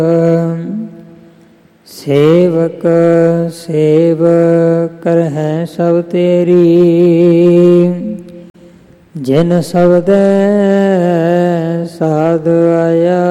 ਸੇਵਕ ਸੇਵ ਕਰਹਿ ਸਭ ਤੇਰੀ, ਜਿਨ ਸਬਦੈ ਸਾਧ ਆਇਆ।